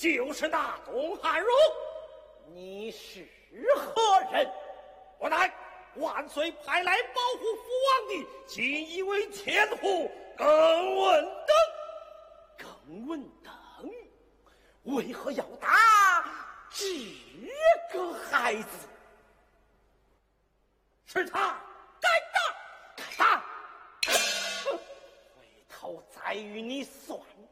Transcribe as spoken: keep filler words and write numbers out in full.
就是那东汉荣。你是何人？我乃万岁派来保护父王的锦衣卫千户耿文登。耿文登为何要打这个孩子？是他该打，该打！回头再与你算